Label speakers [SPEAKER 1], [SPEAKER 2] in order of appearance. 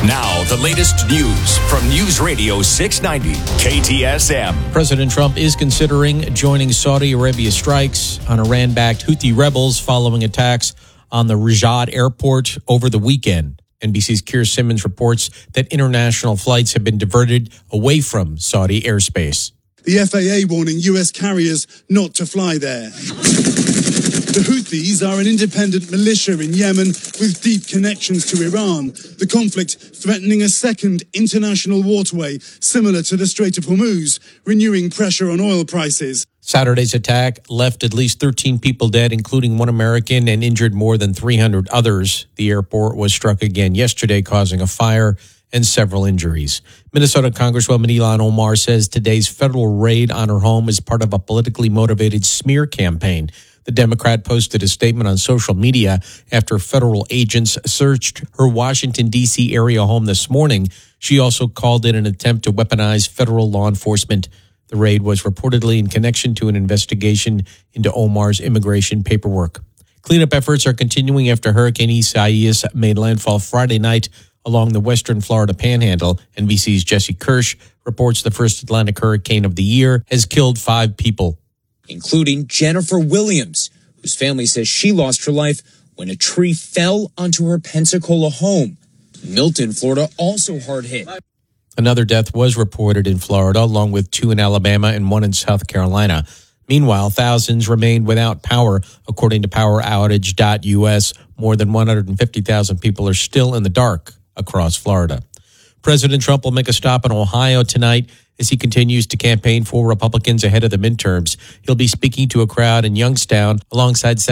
[SPEAKER 1] Now, the latest news from News Radio 690 KTSM.
[SPEAKER 2] President Trump is considering joining Saudi Arabia's strikes on Iran-backed Houthi rebels following attacks on the Riyadh airport over the weekend. NBC's Keir Simmons reports that international flights have been diverted away from Saudi airspace.
[SPEAKER 3] The FAA warning U.S. carriers not to fly there. The Houthis are an independent militia in Yemen with deep connections to Iran. The conflict threatening a second international waterway similar to the Strait of Hormuz, renewing pressure on oil prices.
[SPEAKER 2] Saturday's attack left at least 13 people dead, including one American, and injured more than 300 others. The airport was struck again yesterday, causing a fire and several injuries. Minnesota Congresswoman Ilhan Omar says today's federal raid on her home is part of a politically motivated smear campaign. The Democrat posted a statement on social media after federal agents searched her Washington, D.C. area home this morning. She also called it an attempt to weaponize federal law enforcement. The raid was reportedly in connection to an investigation into Omar's immigration paperwork. Cleanup efforts are continuing after Hurricane Isaias made landfall Friday night along the western Florida panhandle. NBC's Jesse Kirsch reports the first Atlantic hurricane of the year has killed 5 people,
[SPEAKER 4] including Jennifer Williams, whose family says she lost her life when a tree fell onto her Pensacola home. Milton, Florida, also hard hit.
[SPEAKER 2] Another death was reported in Florida, along with 2 in Alabama and 1 in South Carolina. Meanwhile, thousands remained without power, according to PowerOutage.us. More than 150,000 people are still in the dark across Florida. President Trump will make a stop in Ohio tonight as he continues to campaign for Republicans ahead of the midterms. He'll be speaking to a crowd in Youngstown alongside Senator